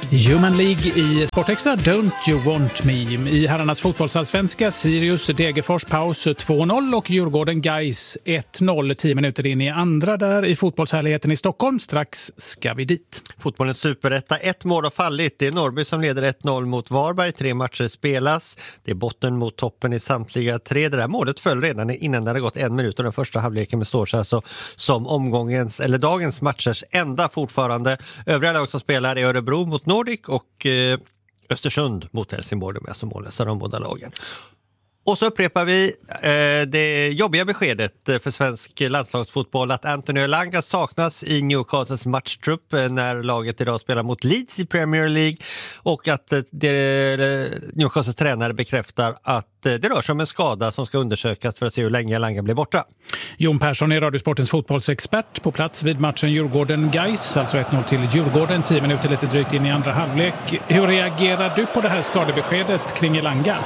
Human League i Sportextra, Don't You Want Me. I herrarnas fotbollsallsvenska, Sirius Degerfors paus 2-0 och Djurgården Gais 1-0 10 minuter in i andra där i fotbollshärligheten i Stockholm. Strax ska vi dit. Fotbollens superetta, 1 mål har fallit. Det är Norrby som leder 1-0 mot Varberg. 3 matcher spelas. Det är botten mot toppen i samtliga 3. Det där målet föll redan innan det hade gått 1 minut och den första halvleken består sig alltså som omgångens eller dagens matchers enda fortfarande. Övriga lag som spelar är Örebro mot Nordic och Östersund mot Helsingborg. De är som målläsar de båda lagen. Och så upprepar vi det jobbiga beskedet för svensk landslagsfotboll att Anthony Elanga saknas i Newcastles matchtrupp när laget idag spelar mot Leeds i Premier League och att Newcastles tränare bekräftar att det rör sig om en skada som ska undersökas för att se hur länge Elanga blir borta. Jon Persson är Radiosportens fotbollsexpert på plats vid matchen Djurgården-Gais, alltså 1-0 till Djurgården, 10 minuter lite drygt in i andra halvlek. Hur reagerar du på det här skadebeskedet kring Elanga?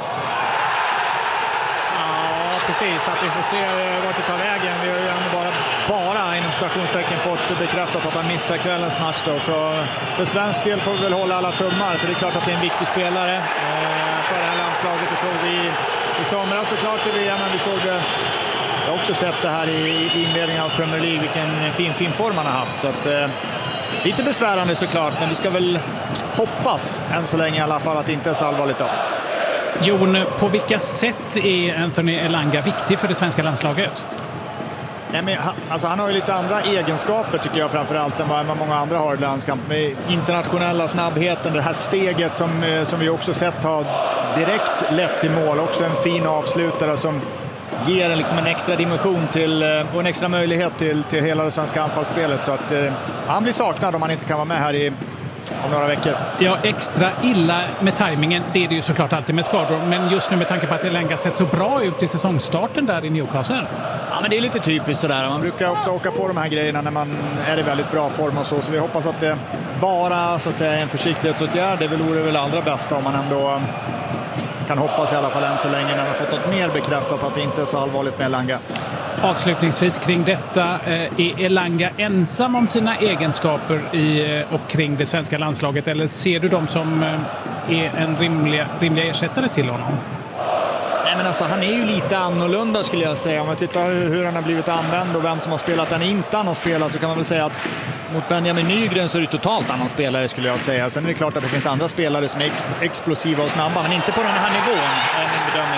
Precis, att vi får se vart det tar vägen. Vi har ju ändå bara inom stationstecken fått bekräftat att han missar kvällens match då. Så för svensk del får vi väl hålla alla tummar, för det är klart att det är en viktig spelare för det här landslaget. Det såg vi i somras såklart i VM, men vi såg det. Jag har också sett det här i inledningen av Premier League, vilken fin form han har haft. Så att, lite besvärande såklart, men vi ska väl hoppas än så länge i alla fall att det inte är så allvarligt då. Jon, på vilka sätt är Anthony Elanga viktig för det svenska landslaget? Nej, men han har ju lite andra egenskaper tycker jag framförallt än vad många andra har i landskamp. Med internationella snabbheten, det här steget som vi också sett har direkt lett till mål. Också en fin avslutare som ger liksom en extra dimension och en extra möjlighet till hela det svenska anfallsspelet. Så att han blir saknad om han inte kan vara med här om några veckor. Ja, extra illa med tajmingen, det är det ju såklart alltid med skador. Men just nu med tanke på att Elanga sett så bra ut i säsongstarten där i Newcastle. Ja, men det är lite typiskt sådär. Man brukar ofta åka på de här grejerna när man är i väldigt bra form och så. Så vi hoppas att det bara så att säga en försiktighetsåtgärd. Det vore väl allra bästa om man ändå kan hoppas i alla fall än så länge när man fått något mer bekräftat att det inte är så allvarligt med Elanga. Avslutningsvis kring detta, är Elanga ensam om sina egenskaper och kring det svenska landslaget, eller ser du dem som är en rimliga ersättare till honom? Nej, men alltså, han är ju lite annorlunda skulle jag säga. Om man tittar hur han har blivit använd och vem som har spelat han inte han har spelat, så kan man väl säga att mot Benjamin Nygren så är det totalt annan spelare skulle jag säga. Sen är det klart att det finns andra spelare som är explosiva och snabba, men inte på den här nivån är min bedömning.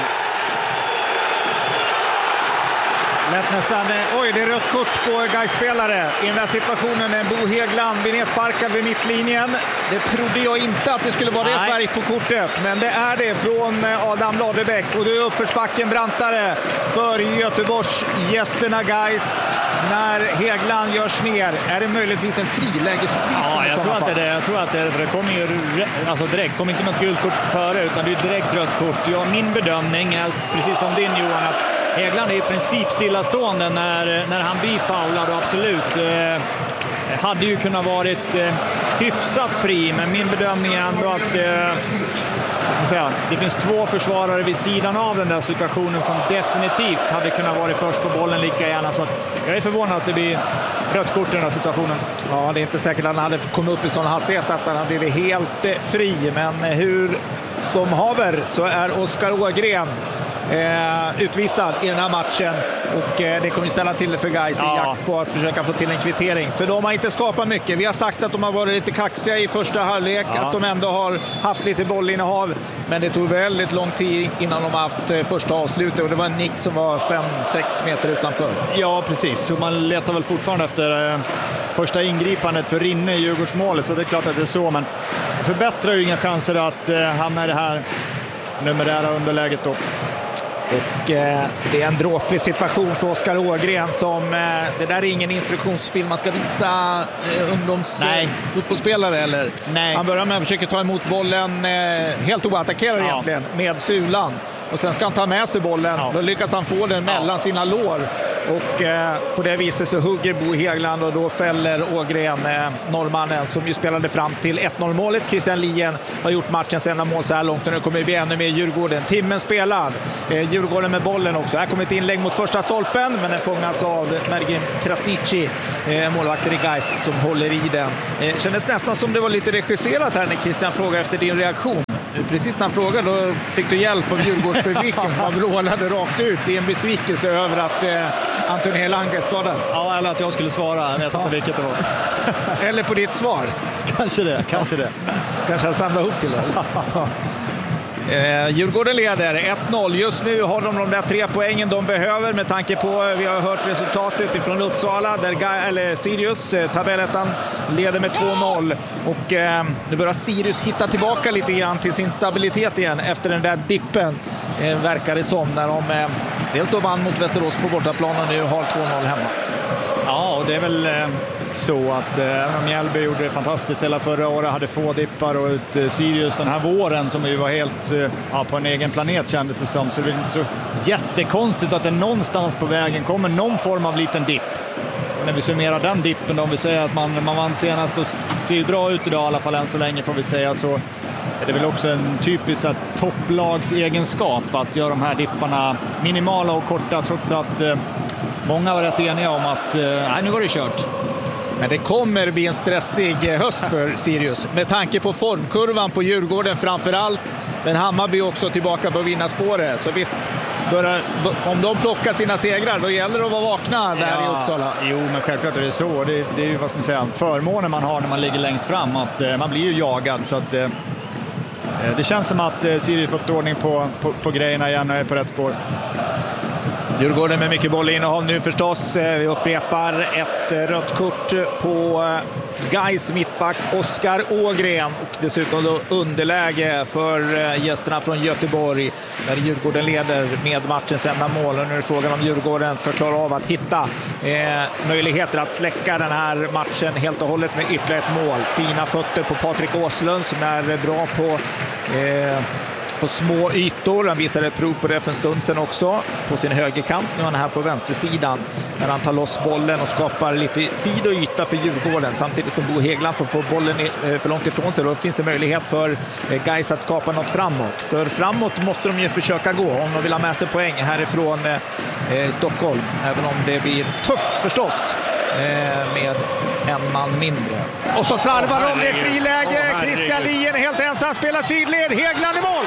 Nästan, det är rött kort på Gais-spelare. I den där situationen är Bo Häggland blir nedsparkad vid mittlinjen. Det trodde jag inte att det skulle vara det färg på kortet, men det är det från Adam Ladebäck. Och det är uppförsbacken brantare för Göteborgs gästerna Gais. När Häggland görs ner, är det möjligtvis en frilägesutvisning? Ja, jag tror att det är, för det kommer ju alltså direkt, kommer inte något gult kort före, utan det är direkt rött kort. Ja, min bedömning är precis som din, Johan, att Häggland är i princip stillastående när han blir foulad, och absolut hade ju kunnat varit hyfsat fri, men min bedömning är ändå att det finns 2 försvarare vid sidan av den där situationen som definitivt hade kunnat vara först på bollen lika gärna, så att jag är förvånad att det blir rött kort i den här situationen. Ja, det är inte säkert att han hade kommit upp i sån hastighet att han hade blivit helt fri, men hur som haver så är Oskar Ågren utvisad i den här matchen, och det kommer ställa till för Gais i jakt på att försöka få till en kvittering, för de har inte skapat mycket. Vi har sagt att de har varit lite kaxiga i första halvlek, att de ändå har haft lite bollinnehav, men det tog väldigt lång tid innan de har haft första avslutet, och det var en nick som var 5-6 meter utanför. Ja, precis, så man letar väl fortfarande efter första ingripandet för Rinne i Djurgårdsmålet, så det är klart att det är så, men förbättrar ju inga chanser att hamna i det här numerära underläget då. Och det är en dråplig situation för Oskar Ågren som, det där är ingen instruktionsfilm man ska visa ungdomsfotbollsspelare eller. Nej. Han börjar med att försöka ta emot bollen helt oattackerad egentligen med sulan, och sen ska han ta med sig bollen. Då lyckas han få den mellan sina lår, och på det viset så hugger Bo Hägglund och då fäller Ågren norrmannen som ju spelade fram till 1-0 målet. Christian Lien har gjort matchens enda mål så här långt och nu kommer det bli ännu mer Djurgården. Timmen spelad. Djurgården med bollen också. Här kommer ett inlägg mot första stolpen men den fångas av Mergim Krasniqi, målvakter i Gais, som håller i den. Kändes nästan som det var lite regisserat här när Christian frågade efter din reaktion. Precis när han frågade då fick du hjälp av Djurgårdspubliken. Man vrålade rakt ut. Det är en besvikelse över att Anton Elanga är skadad. Ja, eller att jag skulle svara. Jag vet inte vilket det var. Eller på ditt svar. Kanske det. Kanske han samlar ihop till det. Djurgården leder 1-0. Just nu har de där 3 poängen de behöver med tanke på, vi har hört resultatet ifrån Uppsala där Sirius, tabellettan, leder med 2-0 och nu börjar Sirius hitta tillbaka lite grann till sin stabilitet igen efter den där dippen, verkar det som, när de dels då vann mot Västerås på bortaplan och nu har 2-0 hemma. Ja, och det är väl så att Mjällby gjorde det fantastiskt hela förra året, hade få dippar och Sirius den här våren som ju var helt på en egen planet kändes det som. Så det är så jättekonstigt att det någonstans på vägen kommer någon form av liten dipp. När vi summerar den dippen då, om vi säger att man vann senast och ser bra ut idag i alla fall än så länge får vi säga, så är det väl också en typisk topplagsegenskap att göra de här dipparna minimala och korta trots att många var rätt eniga om att nu var det kört. Men det kommer bli en stressig höst för Sirius med tanke på formkurvan på Djurgården framförallt, men Hammarby också tillbaka på vinnarspåret. Så visst, om de plockar sina segrar då gäller det att vara vakna där i Uppsala. Jo, men självklart är det så. Det är ju, vad ska man säga, förmånen man har när man ligger längst fram, att man blir ju jagad, så att det känns som att Sirius fått ordning på grejerna igen och är på rätt spår. Djurgården med mycket bollinnehav nu förstås. Vi upprepar ett rött kort på Gais mittback Oskar Ågren och dessutom då underläge för gästerna från Göteborg där Djurgården leder med matchens enda mål. Och nu är frågan om Djurgården ska klara av att hitta möjligheter att släcka den här matchen helt och hållet med ytterligare ett mål. Fina fötter på Patrik Åslund som är bra på små ytor. Han visade prov på det för en stund sedan också på sin högerkant. Nu är han här på vänstersidan när han tar loss bollen och skapar lite tid och yta för Djurgården samtidigt som Bo Hägglund får få bollen för långt ifrån sig. Då finns det möjlighet för Gais att skapa något framåt. För framåt måste de ju försöka gå om de vill ha med sig poäng härifrån Stockholm. Även om det blir tufft förstås med en man mindre. Och så slarvar de, det är friläge. Christian Lien helt ensam, spelar sidled. Hägglund i mål.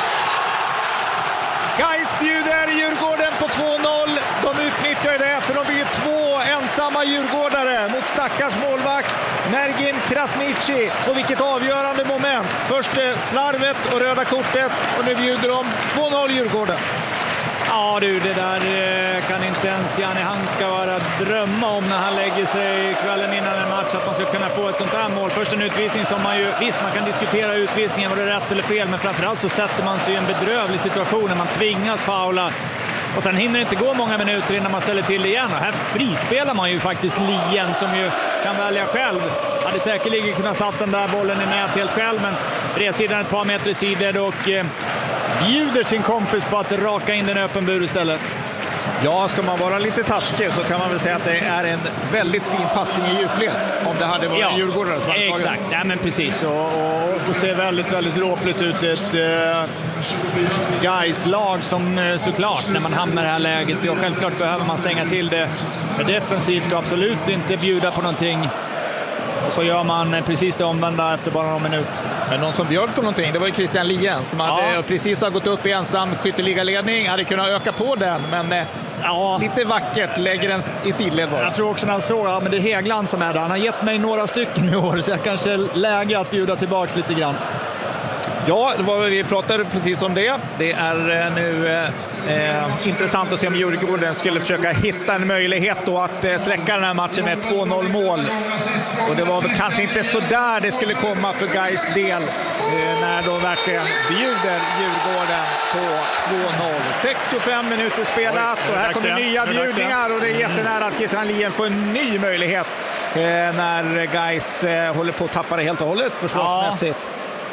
Gais bjuder Djurgården på 2-0. De utnyttjar det för de blir 2 ensamma djurgårdare mot stackars målvakt Mergim Krasniqi. Och vilket avgörande moment. Först slarvet och röda kortet och nu bjuder de 2-0 Djurgården. Ja du, det där kan inte ens Janne Hanka drömma om när han lägger sig kvällen innan en match, att man ska kunna få ett sånt här mål. Först en utvisning som man ju, visst man kan diskutera utvisningen, var det rätt eller fel, men framförallt så sätter man sig i en bedrövlig situation när man tvingas faula. Och sen hinner det inte gå många minuter innan man ställer till det igen. Och här frispelar man ju faktiskt Lien som ju kan välja själv. Hade säkerligen kunnat satt den där bollen i nät helt själv, men bredsidan ett par meter i sidled och bjuder sin kompis på att raka in den öppen bur istället. Ja, ska man vara lite taskig så kan man väl säga att det är en väldigt fin passning i djupled. Om det hade varit Djurgårdare som hade tagit. Exakt, ja, men precis. Och ser väldigt, väldigt dråpligt ut. Ett Gais-lag som såklart, när man hamnar i det här läget, och självklart behöver man stänga till det defensivt och absolut inte bjuda på någonting. Och så gör man precis det omvända efter bara någon minut. Men någon som bjöd på någonting, det var ju Christian Lien som hade precis har gått upp i ensam skytteligaledning. Hade kunnat öka på den, men lite vackert lägger den i sidled. Jag tror också när han såg men det är Hägglund som är där. Han har gett mig några stycken i år, så jag kanske är läge att bjuda tillbaks lite grann. Ja, vi pratade precis om det. Det är nu intressant att se om Djurgården skulle försöka hitta en möjlighet då att släcka den här matchen med 2-0 mål. Och det var väl kanske inte så där det skulle komma för Gais del när de verkligen bjuder Djurgården på 2-0. 65 minuter spelat och här kommer nya bjudningar och det är jättenära att Christian Lien får en ny möjlighet när Gais håller på att tappa det helt och hållet försvarsmässigt.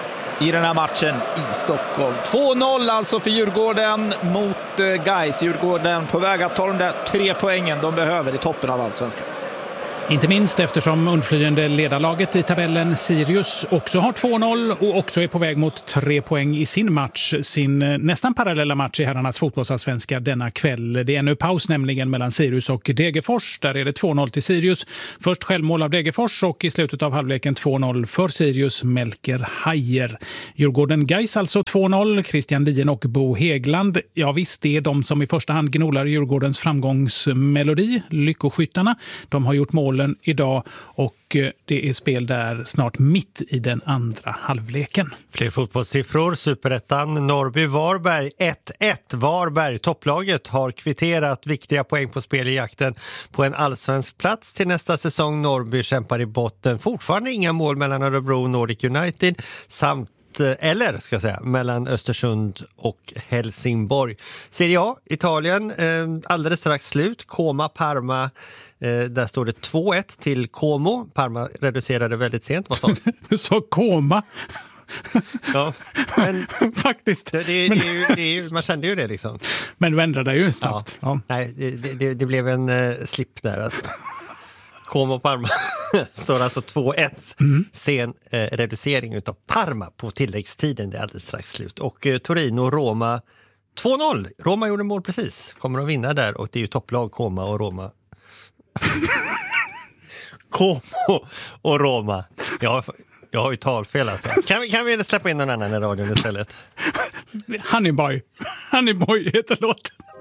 i den här matchen i Stockholm. 2-0 alltså för Djurgården mot Gais. Djurgården på väg att ta de där 3 poängen de behöver i toppen av Allsvenskan. Inte minst eftersom undflyende ledarlaget i tabellen Sirius också har 2-0 och också är på väg mot 3 poäng i sin match. Sin nästan parallella match i herrarnas fotbollsallsvenska denna kväll. Det är nu paus nämligen mellan Sirius och Degerfors. Där är det 2-0 till Sirius. Först självmål av Degerfors och i slutet av halvleken 2-0 för Sirius Melker Hajer. Djurgården Gais alltså 2-0. Christian Lien och Bo Hegland. Ja visst, det är de som i första hand gnolar Djurgårdens framgångsmelodi. Lyckoskyttarna. De har gjort målen idag och det är spel där snart mitt i den andra halvleken. Fler fotbollssiffror. Superettan Norrby-Varberg 1-1. Varberg, topplaget, har kvitterat viktiga poäng på spel i jakten på en allsvensk plats till nästa säsong. Norrby kämpar i botten. Fortfarande inga mål mellan Örebro och Nordic United samt mellan Östersund och Helsingborg. Serie A, Italien, alldeles strax slut. Como, Parma, där står det 2-1 till Como. Parma reducerade väldigt sent. Vad sa du? Så Como? Ja, men faktiskt. Man kände ju det liksom. Men du ändrade ju snabbt. Ja. Nej, det blev en slip där alltså. Como Parma står alltså 2-1. Sen reducering utav Parma på tilläggstiden. Det är alldeles strax slut. Och Torino-Roma 2-0. Roma gjorde mål precis. Kommer att vinna där och det är ju topplag Como och Roma. Como och Roma. Jag har ju talfel alltså. Kan vi släppa in någon annan i radion istället? Honeyboy heter låten.